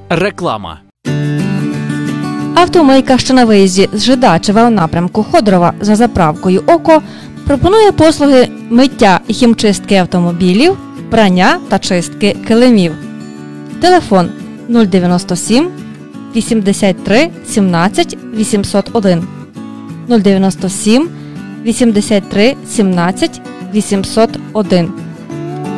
Реклама. Автомийка, що на виїзді з Жидачева у напрямку Ходорова за заправкою «Око», пропонує послуги миття і хімчистки автомобілів, прання та чистки килимів. Телефон 097 83 17 801 097 83 17 801.